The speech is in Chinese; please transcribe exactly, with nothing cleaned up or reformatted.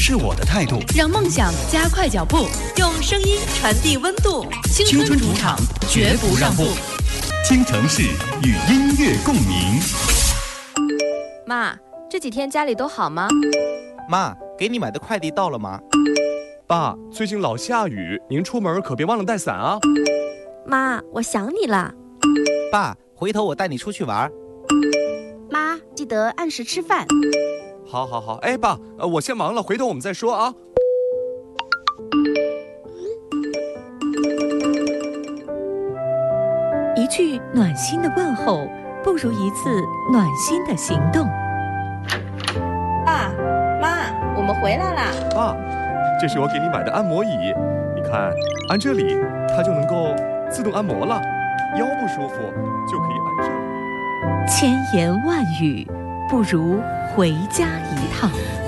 是我的态度， 让梦想加快脚步， 用声音传递温度。 青春主场，绝不让步。听城市与音乐共鸣。 妈，这几天家里都好吗？ 妈，给你买的快递到了吗？ 爸，最近老下雨，您出门可别忘了带伞啊。 妈，我想你了。 爸，回头我带你出去玩。 妈，记得按时吃饭。 好好好，哎，爸，呃，我先忙了，回头我们再说啊。 一句暖心的问候，不如一次暖心的行动。 爸妈，我们回来啦。 爸，这是我给你买的按摩椅，你看，按这里它就能够自动按摩了，腰不舒服就可以按这里。 千言万语，不如回家一趟。